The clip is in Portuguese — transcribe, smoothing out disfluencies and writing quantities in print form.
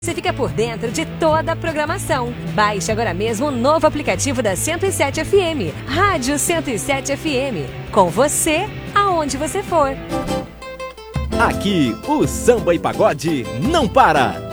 Você fica por dentro de toda a programação. Baixe agora mesmo o novo aplicativo da 107 FM. Rádio 107 FM. Com você, aonde você for. Aqui, o samba e pagode não para.